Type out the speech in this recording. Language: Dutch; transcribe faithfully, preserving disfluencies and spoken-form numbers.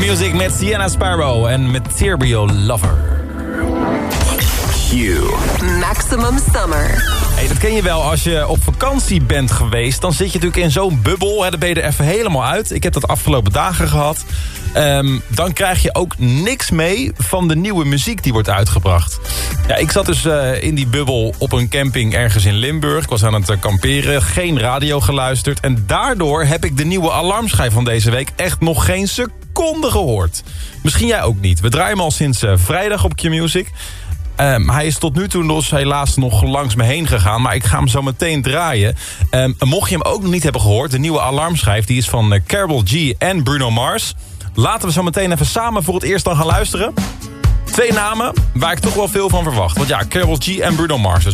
Q-Music met Sienna Sparrow en Material Lover. Q. Maximum Summer. Hey, dat ken je wel, als je op vakantie bent geweest, dan zit je natuurlijk in zo'n bubbel. Hè, dan ben je er even helemaal uit. Ik heb dat afgelopen dagen gehad. Um, dan krijg je ook niks mee van de nieuwe muziek die wordt uitgebracht. Ja, ik zat dus uh, in die bubbel op een camping ergens in Limburg. Ik was aan het uh, kamperen, geen radio geluisterd. En daardoor heb ik de nieuwe alarmschijf van deze week echt nog geen seconde gehoord. Misschien jij ook niet. We draaien hem al sinds uh, vrijdag op Q-Music. Um, hij is tot nu toe dus helaas nog langs me heen gegaan. Maar ik ga hem zo meteen draaien. Um, mocht je hem ook nog niet hebben gehoord, de nieuwe alarmschijf die is van uh, Karol G en Bruno Mars. Laten we zo meteen even samen voor het eerst dan gaan luisteren. Twee namen waar ik toch wel veel van verwacht. Want ja, Karol G en Bruno Mars.